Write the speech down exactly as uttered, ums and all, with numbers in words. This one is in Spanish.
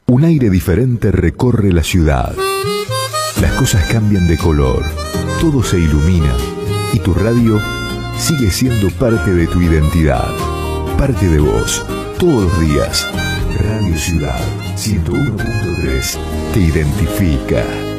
Un aire diferente recorre la ciudad. Las cosas cambian de color, todo se ilumina y tu radio sigue siendo parte de tu identidad, parte de vos, todos los días. Radio Ciudad ciento uno punto tres te identifica.